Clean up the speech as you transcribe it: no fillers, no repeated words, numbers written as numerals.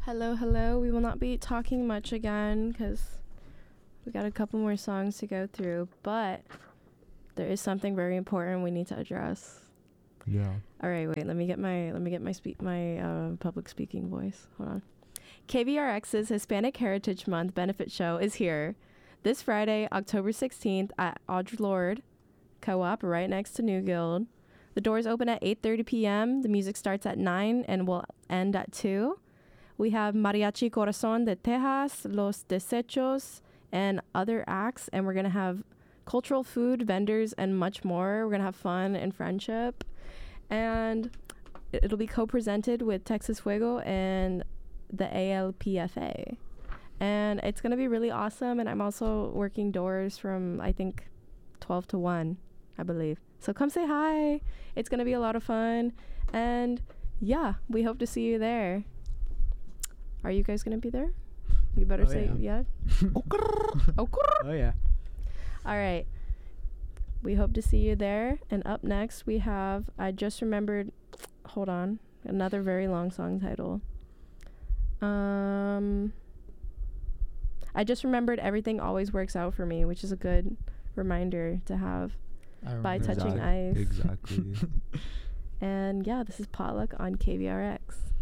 Hello, hello. We will not be talking much again because we got a couple more songs to go through, but there is something very important we need to address. Yeah. All right, wait. Let me get my public speaking voice. Hold on. KVRX's Hispanic Heritage Month benefit show is here this Friday, October 16th at Audre Lorde Co-op right next to New Guild. The doors open at 8:30 p.m. The music starts at 9 and will end at 2. We have Mariachi Corazon de Tejas, Los Desechos, and other acts, and we're going to have cultural food, vendors, and much more. We're going to have fun and friendship. And it'll be co-presented with Texas Fuego and the ALPFA. And it's going to be really awesome. And I'm also working doors from, I think, 12 to 1, I believe. So come say hi. It's going to be a lot of fun. And yeah, we hope to see you there. Are you guys going to be there? You better say yeah. Oh yeah. All right. We hope to see you there. And up next, we have, I just remembered, hold on, another very long song title. I just remembered Everything Always Works Out For Me, which is a good reminder to have by Touching Ice. Exactly. And yeah, this is Potluck on KVRX.